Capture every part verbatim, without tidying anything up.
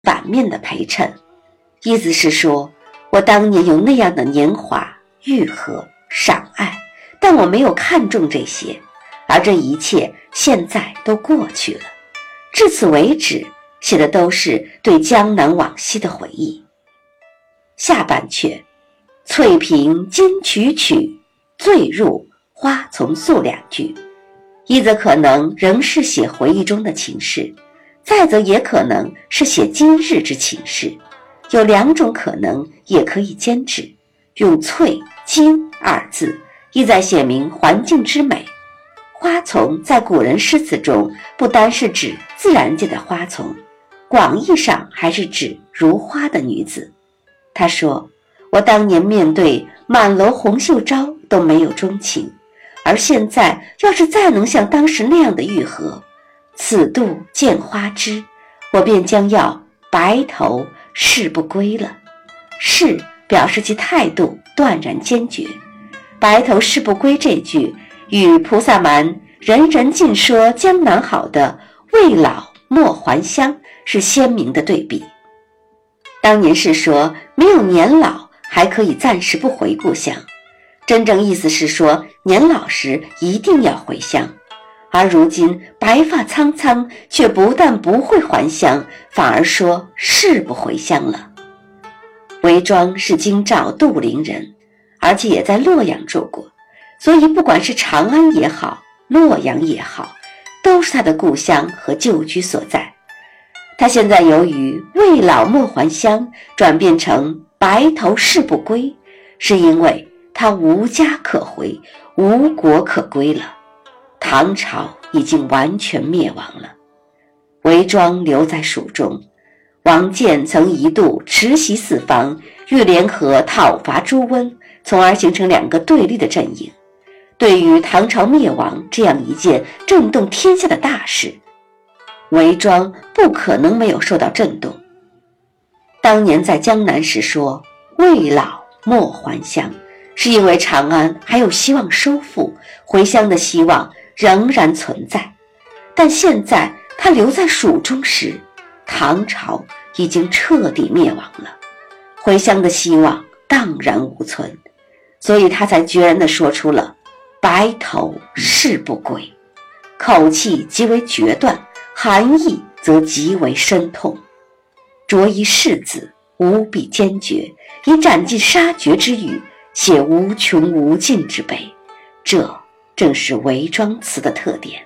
反面的陪衬，意思是说，我当年有那样的年华、愈合、赏爱，但我没有看重这些，而这一切现在都过去了。至此为止，写的都是对江南往昔的回忆。下半阙，翠屏金曲曲，醉入花丛宿两句，一则可能仍是写回忆中的情事，再则也可能是写今日之情事，有两种可能也可以兼指。用翠金二字，意在写明环境之美。花丛在古人诗词中不单是指自然界的花丛，广义上还是指如花的女子。他说，我当年面对满楼红袖招都没有钟情，而现在要是再能像当时那样的愈合，此度见花枝，我便将要白头誓不归了。誓表示其态度断然坚决，白头誓不归这句与菩萨蛮人人尽说江南好的未老莫还乡是鲜明的对比。当年是说没有年老还可以暂时不回故乡，真正意思是说年老时一定要回乡，而如今白发苍苍，却不但不会还乡，反而说誓不回乡了。韦庄是京兆杜陵人，而且也在洛阳住过，所以不管是长安也好，洛阳也好，都是他的故乡和旧居所在。他现在由于未老莫还乡转变成白头誓不归，是因为他无家可回，无国可归了。唐朝已经完全灭亡了，韦庄留在蜀中。王建曾一度持袭四方，欲联合讨伐朱温，从而形成两个对立的阵营。对于唐朝灭亡这样一件震动天下的大事，韦庄不可能没有受到震动。当年在江南时说未老莫还乡，是因为长安还有希望收复，回乡的希望仍然存在。但现在他留在蜀中时，唐朝已经彻底灭亡了，回乡的希望荡然无存，所以他才决然地说出了白头誓不归，口气极为决断，含义则极为深痛。着一誓字，无比坚决，以斩尽杀绝之语，写无穷无尽之悲，这正是韦庄词的特点。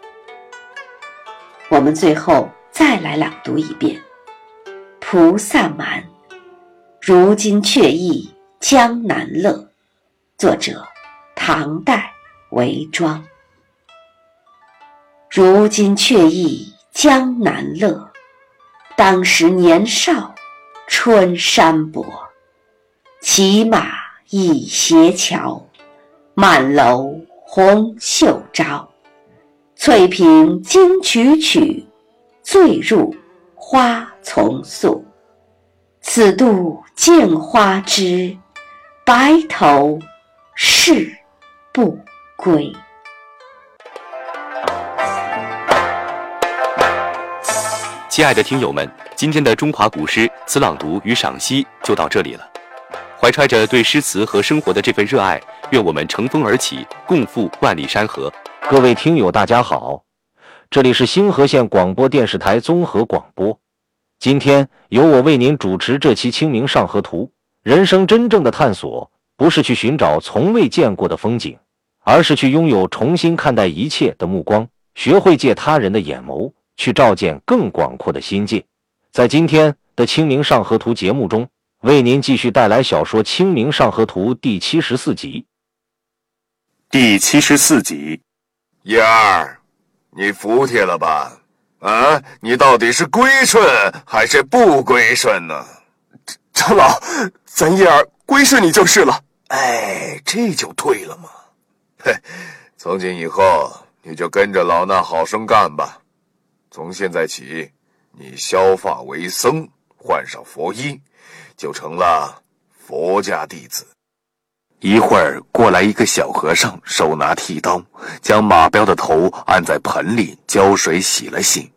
我们最后再来朗读一遍菩萨蛮，如今却忆江南乐，作者唐代韦庄。如今却忆江南乐，当时年少春山薄。骑马倚斜桥，满楼红袖招。翠屏金曲曲，醉入花丛宿。此度见花枝，白头誓不归。 亲爱的听友们，今天的中华古诗词朗读与赏析就到这里了。怀揣着对诗词和生活的这份热爱，愿我们乘风而起，共赴万里山河。 各位听友大家好，这里是星河县广播电视台综合广播。今天由我为您主持这期清明上河图。人生真正的探索，不是去寻找从未见过的风景，而是去拥有重新看待一切的目光，学会借他人的眼眸去照见更广阔的心界。在今天的清明上河图节目中，为您继续带来小说《清明上河图》第七十四集。 第七十四集，燕儿，你服帖了吧？啊，你到底是归顺还是不归顺呢？ 长老，咱燕儿归顺你就是了。 哎，这就对了嘛。嘿，从今以后你就跟着老衲好生干吧。从现在起，你削发为僧，换上佛衣，就成了佛家弟子。一会儿过来一个小和尚，手拿剃刀，将马彪的头按在盆里浇水洗了洗，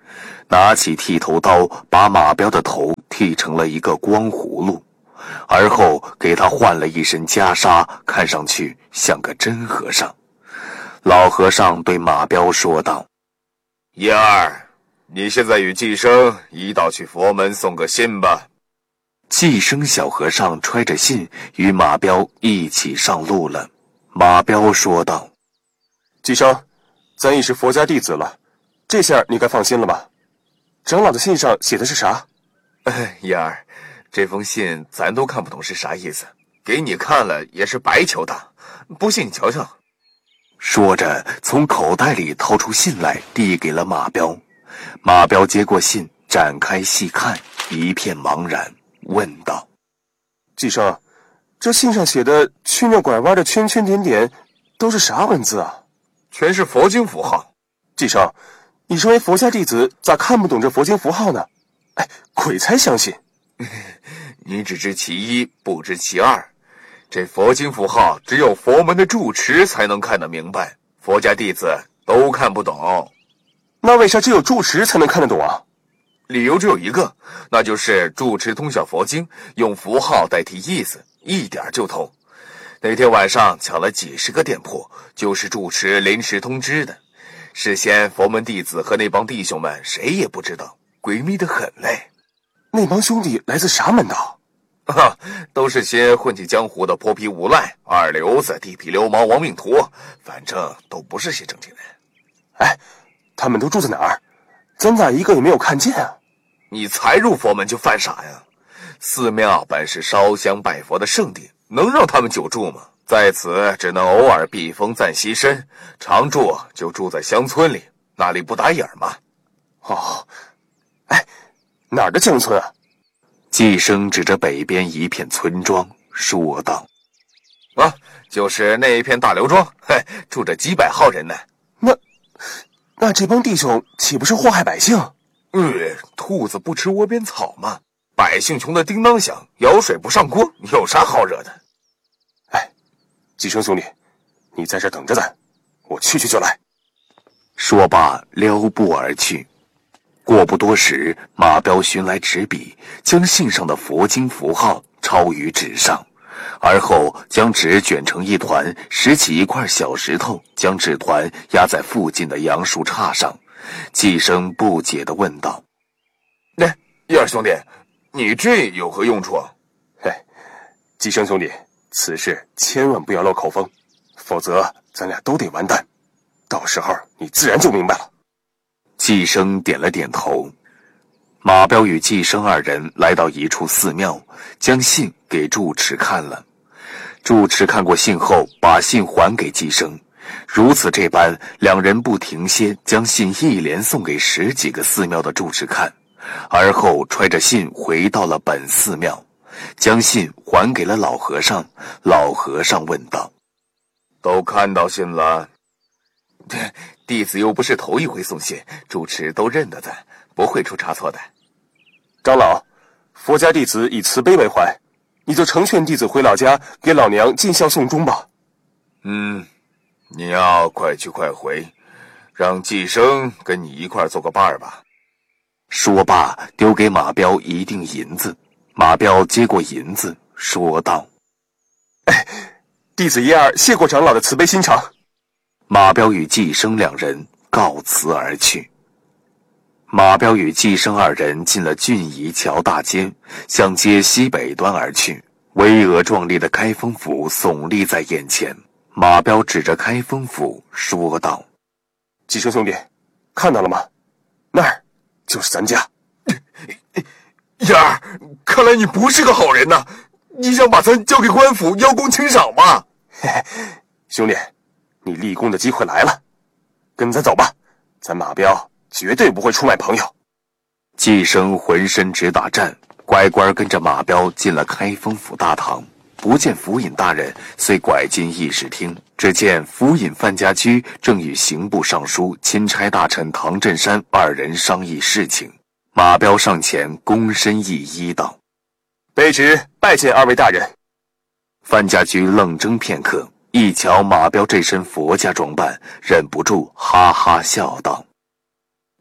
拿起剃头刀，把马彪的头剃成了一个光葫芦，而后给他换了一身袈裟，看上去像个真和尚。老和尚对马彪说道： 一二，你现在与寄生一道去佛门送个信吧。 寄生小和尚揣着信与马彪一起上路了。马彪说道： 寄生，咱已是佛家弟子了，这下你该放心了吧？长老的信上写的是啥？ 哎，一二，这封信咱都看不懂是啥意思，给你看了也是白求的，不信你瞧瞧。 说着从口袋里掏出信来，递给了马彪。马彪接过信，展开细看，一片茫然，问道： 寄生，这信上写的曲面拐弯的圈圈点点都是啥文字啊？ 全是佛经符号。 寄生，你身为佛家弟子，咋看不懂这佛经符号呢？哎，鬼才相信。 你只知其一，不知其二。这佛经符号只有佛门的住持才能看得明白，佛家弟子都看不懂。 那为啥只有住持才能看得懂啊？ 理由只有一个，那就是住持通晓佛经，用符号代替意思，一点就通。那天晚上抢了几十个店铺，就是住持临时通知的。事先佛门弟子和那帮弟兄们谁也不知道，诡秘得很嘞。 那帮兄弟来自啥门道？ 啊，都是些混迹江湖的泼皮无赖、二流子、地痞流氓、亡命徒，反正都不是些正经人。 哎，他们都住在哪儿？咱咋一个也没有看见啊？ 你才入佛门就犯傻呀？寺庙本是烧香拜佛的圣地，能让他们久住吗？在此只能偶尔避风暂栖身，常住就住在乡村里，那里不打眼吗？ 哦，哎，哪儿的乡村啊？ 寄生指着北边一片村庄说道： 啊，就是那一片大刘庄，嘿，住着几百号人呢。 那那这帮弟兄岂不是祸害百姓？ 呃，兔子不吃窝边草嘛，百姓穷得叮当响，舀水不上锅，有啥好惹的？ 哎，寄生兄弟，你在这等着咱，我去去就来。 说罢撩步而去。过不多时，马彪寻来纸笔，将信上的佛经符号抄于纸上，而后将纸卷成一团，拾起一块小石头，将纸团压在附近的杨树杈上。寄生不解地问道： 那一二兄弟，你这有何用处？ 嘿，寄生兄弟，此事千万不要漏口风，否则咱俩都得完蛋，到时候你自然就明白了。 寄生点了点头。马彪与寄生二人来到一处寺庙，将信给住持看了。住持看过信后，把信还给寄生。如此这般，两人不停歇，将信一连送给十几个寺庙的住持看，而后揣着信回到了本寺庙，将信还给了老和尚。老和尚问道： 都看到信了？弟子又不是头一回送信，住持都认得咱，不会出差错的。 长老，佛家弟子以慈悲为怀，你就成全弟子回老家给老娘尽孝送终吧。 嗯，你要快去快回，让寄生跟你一块做个伴儿吧。 说罢丢给马彪一锭银子。马彪接过银子说道： 哎，弟子一二谢过长老的慈悲心肠。 马彪与寄生两人告辞而去。马彪与寄生二人进了俊仪桥大街，向街西北端而去。巍峨壮丽的开封府耸立在眼前。马彪指着开封府说道： 寄生兄弟，看到了吗？那儿就是咱家。 燕儿，看来你不是个好人呐！你想把咱交给官府邀功请赏吗？ 嘿嘿，兄弟，你立功的机会来了，跟咱走吧，咱马彪绝对不会出卖朋友。 寄生浑身直打颤，乖乖跟着马彪进了开封府大堂。不见府尹大人，遂拐进议事厅，只见府尹范家驹正与刑部尚书钦差大臣唐振山二人商议事情。马彪上前躬身一揖道： 卑职拜见二位大人。 范家驹愣怔片刻，一瞧马彪这身佛家装扮，忍不住哈哈笑道：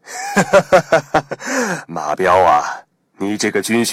马彪啊，你这个军训